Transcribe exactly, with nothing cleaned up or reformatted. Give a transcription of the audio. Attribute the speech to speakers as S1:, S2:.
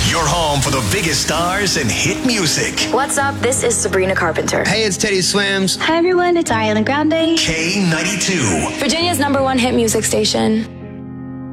S1: Your home for the biggest stars and hit music.
S2: What's up? This is Sabrina Carpenter.
S3: Hey, it's Teddy Swims.
S4: Hi everyone, it's Ariana Grande.
S1: K ninety-two.
S2: Virginia's number one hit music station.